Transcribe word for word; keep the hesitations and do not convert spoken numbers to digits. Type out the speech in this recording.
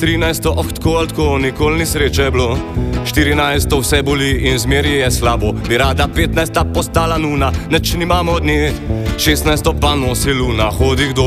trinajsto, oh tako ali tako, nikoli ni sreče bilo. štirinajsto vse boli in zmeri je slabo. Bi rada petnajsta postala nuna, neč nimamo od nje. šestnajsto pa nosi luna, hodi kdo